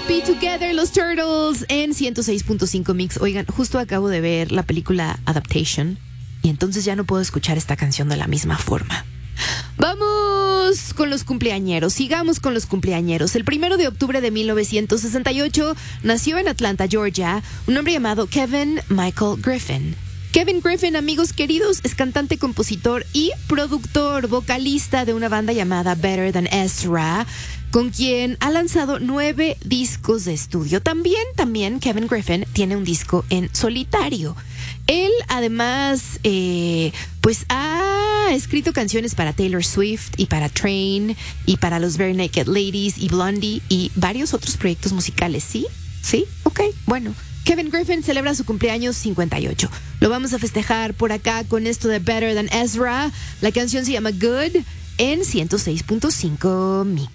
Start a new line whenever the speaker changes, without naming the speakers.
Be Together, los Turtles, en 106.5 Mix. Oigan, justo acabo de ver la película Adaptation y entonces ya no puedo escuchar esta canción de la misma forma. Vamos con los cumpleañeros, sigamos con los cumpleañeros. El 1 de octubre de 1968 nació en Atlanta, Georgia, un hombre llamado Kevin Michael Griffin. Kevin Griffin, amigos queridos, es cantante, compositor y productor, vocalista de una banda llamada Better Than Ezra, con quien ha lanzado 9 discos de estudio. También Kevin Griffin tiene un disco en solitario. Él además pues ha escrito canciones para Taylor Swift y para Train y para los Bare Naked Ladies y Blondie y varios otros proyectos musicales. ¿Sí? Ok, bueno. Kevin Griffin celebra su cumpleaños 58. Lo vamos a festejar por acá con esto de Better Than Ezra. La canción se llama Good en 106.5 Mix.